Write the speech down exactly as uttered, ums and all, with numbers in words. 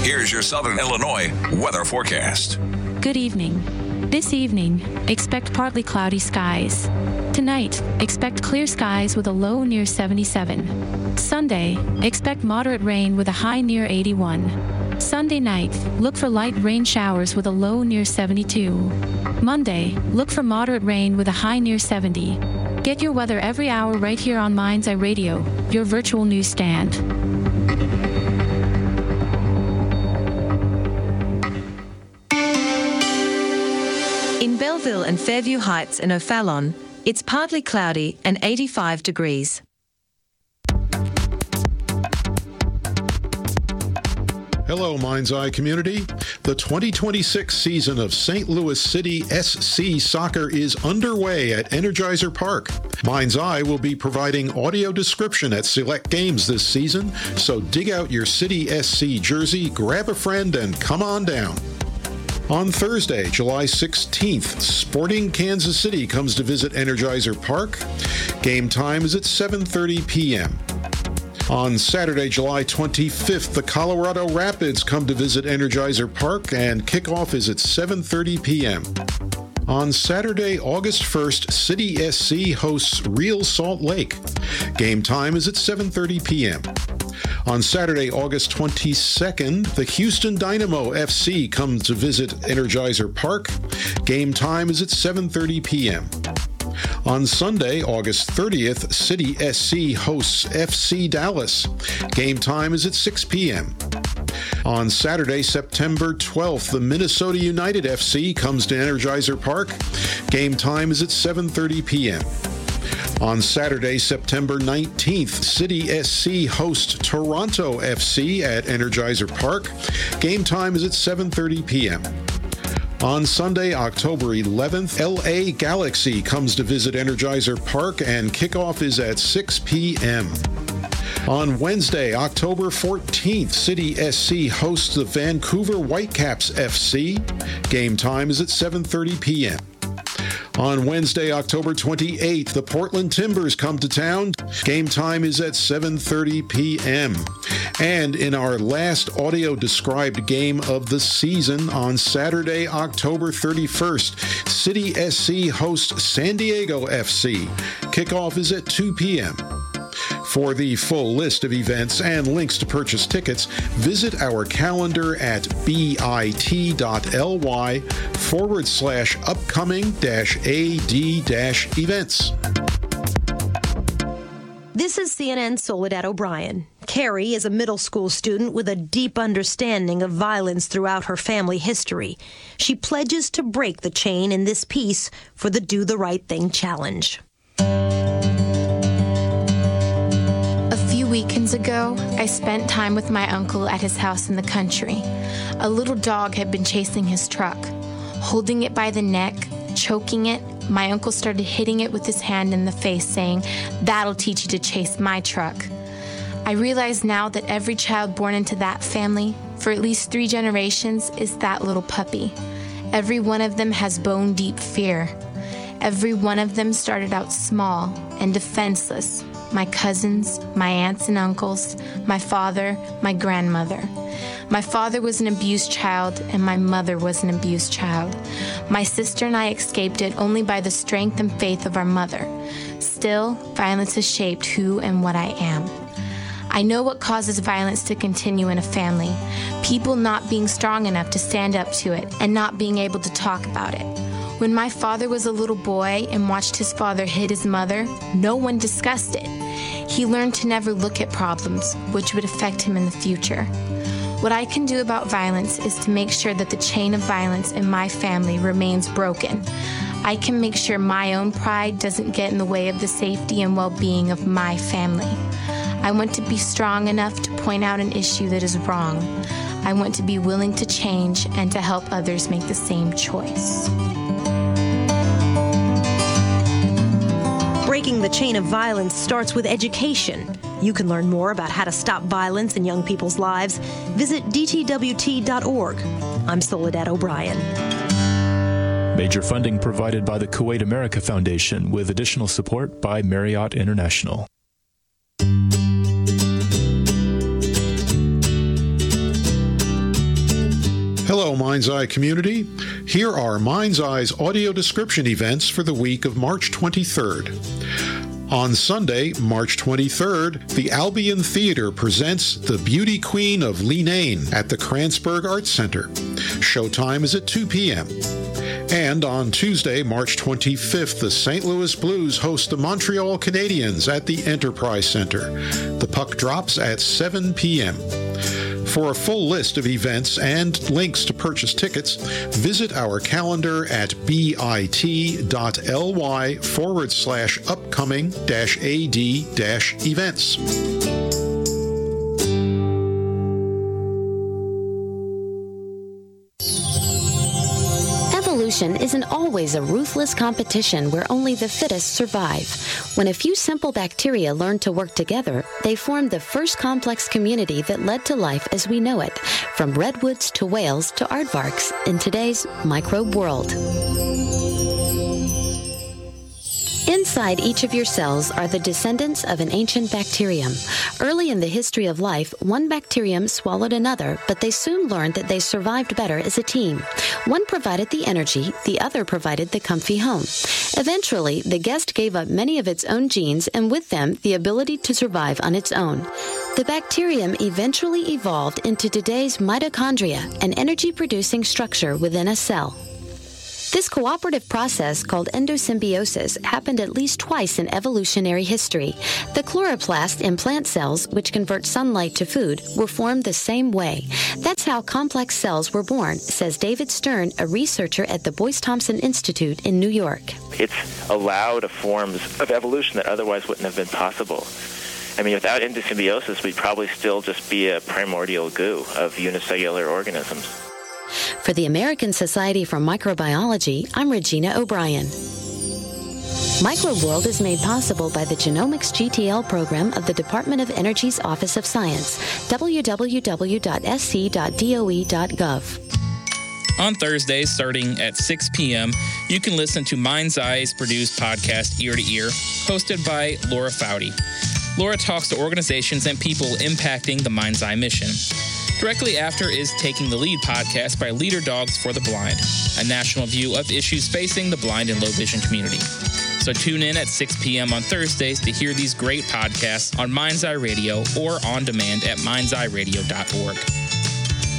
Here's your Southern Illinois weather forecast. Good evening. This evening, expect partly cloudy skies. Tonight, expect clear skies with a low near seventy-seven. Sunday, expect moderate rain with a high near eighty-one. Sunday night, look for light rain showers with a low near seventy-two. Monday, look for moderate rain with a high near seventy. Get your weather every hour right here on Mind's Eye Radio, your virtual newsstand. In Belleville and Fairview Heights and O'Fallon, it's partly cloudy and eighty-five degrees. Hello, Mind's Eye community. The twenty twenty-six season of Saint Louis City S C Soccer is underway at Energizer Park. Mind's Eye will be providing audio description at select games this season, so dig out your City S C jersey, grab a friend, and come on down. On Thursday, July sixteenth, Sporting Kansas City comes to visit Energizer Park. Game time is at seven thirty p.m. On Saturday, July twenty-fifth, the Colorado Rapids come to visit Energizer Park, and kickoff is at seven thirty p.m. On Saturday, August first, City S C hosts Real Salt Lake. Game time is at seven thirty p.m. On Saturday, August twenty-second, the Houston Dynamo F C comes to visit Energizer Park. Game time is at seven thirty p.m. On Sunday, August thirtieth, City S C hosts F C Dallas. Game time is at six p.m. On Saturday, September twelfth, the Minnesota United F C comes to Energizer Park. Game time is at seven thirty p.m. On Saturday, September nineteenth, City S C hosts Toronto F C at Energizer Park. Game time is at seven thirty p.m. On Sunday, October eleventh, L A Galaxy comes to visit Energizer Park, and kickoff is at six p.m. On Wednesday, October fourteenth, City S C hosts the Vancouver Whitecaps F C. Game time is at seven thirty p.m. On Wednesday, October twenty-eighth, the Portland Timbers come to town. Game time is at seven thirty p.m. And in our last audio-described game of the season, on Saturday, October thirty-first, City S C hosts San Diego F C. Kickoff is at two p.m. For the full list of events and links to purchase tickets, visit our calendar at bit.ly forward slash upcoming dash AD dash events. This is C N N's Soledad O'Brien. Carrie is a middle school student with a deep understanding of violence throughout her family history. She pledges to break the chain in this piece for the Do the Right Thing challenge. Weekends ago, I spent time with my uncle at his house in the country. A little dog had been chasing his truck. Holding it by the neck, choking it, my uncle started hitting it with his hand in the face, saying, "That'll teach you to chase my truck." I realize now that every child born into that family, for at least three generations, is that little puppy. Every one of them has bone-deep fear. Every one of them started out small and defenseless. My cousins, my aunts and uncles, my father, my grandmother. My father was an abused child, and my mother was an abused child. My sister and I escaped it only by the strength and faith of our mother. Still, violence has shaped who and what I am. I know what causes violence to continue in a family. People not being strong enough to stand up to it and not being able to talk about it. When my father was a little boy and watched his father hit his mother, no one discussed it. He learned to never look at problems which would affect him in the future. What I can do about violence is to make sure that the chain of violence in my family remains broken. I can make sure my own pride doesn't get in the way of the safety and well-being of my family. I want to be strong enough to point out an issue that is wrong. I want to be willing to change and to help others make the same choice. Breaking the chain of violence starts with education. You can learn more about how to stop violence in young people's lives. Visit D T W T dot org. I'm Soledad O'Brien. Major funding provided by the Kuwait America Foundation with additional support by Marriott International. Hello, Mind's Eye community. Here are Mind's Eye's audio description events for the week of March twenty-third. On Sunday, March twenty-third, the Albion Theater presents The Beauty Queen of Leenane at the Kranzberg Arts Center. Showtime is at two p.m. And on Tuesday, March twenty-fifth, the Saint Louis Blues host the Montreal Canadiens at the Enterprise Center. The puck drops at seven p.m. For a full list of events and links to purchase tickets, visit our calendar at bit.ly forward slash upcoming dash AD dash events. Evolution isn't always a ruthless competition where only the fittest survive. When a few simple bacteria learned to work together, they formed the first complex community that led to life as we know it, from redwoods to whales to aardvarks in today's microbe world. Inside each of your cells are the descendants of an ancient bacterium. Early in the history of life, one bacterium swallowed another, but they soon learned that they survived better as a team. One provided the energy, the other provided the comfy home. Eventually, the guest gave up many of its own genes and with them, the ability to survive on its own. The bacterium eventually evolved into today's mitochondria, an energy-producing structure within a cell. This cooperative process, called endosymbiosis, happened at least twice in evolutionary history. The chloroplast in plant cells, which convert sunlight to food, were formed the same way. That's how complex cells were born, says David Stern, a researcher at the Boyce Thompson Institute in New York. It's allowed forms of evolution that otherwise wouldn't have been possible. I mean, without endosymbiosis, we'd probably still just be a primordial goo of unicellular organisms. For the American Society for Microbiology, I'm Regina O'Brien. Microbe World is made possible by the Genomics G T L program of the Department of Energy's Office of Science, w w w dot s c dot d o e dot gov. On Thursdays, starting at six p.m., you can listen to Mind's Eye's produced podcast, Ear to Ear, hosted by Laura Foudy. Laura talks to organizations and people impacting the Mind's Eye mission. Directly after is Taking the Lead podcast by Leader Dogs for the Blind, a national view of issues facing the blind and low vision community. So tune in at six p.m. on Thursdays to hear these great podcasts on Mind's Eye Radio or on demand at minds eye radio dot org.